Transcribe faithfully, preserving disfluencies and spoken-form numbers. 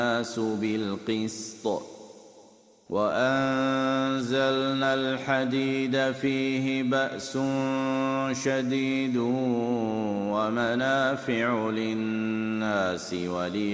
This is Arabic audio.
الناس بالقسط وأنزلنا الحديد فيه بأس شديد ومنافع للناس ولي